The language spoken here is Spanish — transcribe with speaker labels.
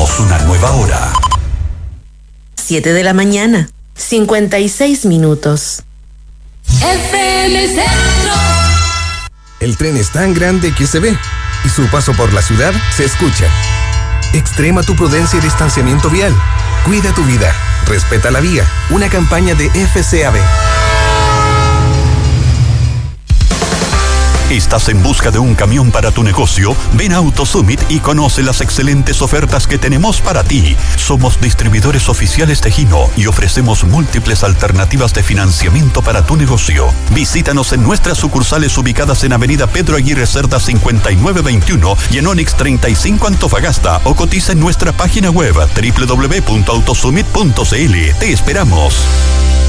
Speaker 1: Somos una nueva hora.
Speaker 2: 7 de la mañana, 56 minutos.
Speaker 3: FM Centro.
Speaker 4: El tren es tan grande que se ve y su paso por la ciudad se escucha. Extrema tu prudencia y distanciamiento vial. Cuida tu vida. Respeta la vía. Una campaña de FCAB.
Speaker 1: ¿Estás en busca de un camión para tu negocio? Ven a AutoSummit y conoce las excelentes ofertas que tenemos para ti. Somos distribuidores oficiales de Hino y ofrecemos múltiples alternativas de financiamiento para tu negocio. Visítanos en nuestras sucursales ubicadas en Avenida Pedro Aguirre Cerda 5921 y en Onix 35 Antofagasta, o cotiza en nuestra página web www.autosummit.cl. Te esperamos.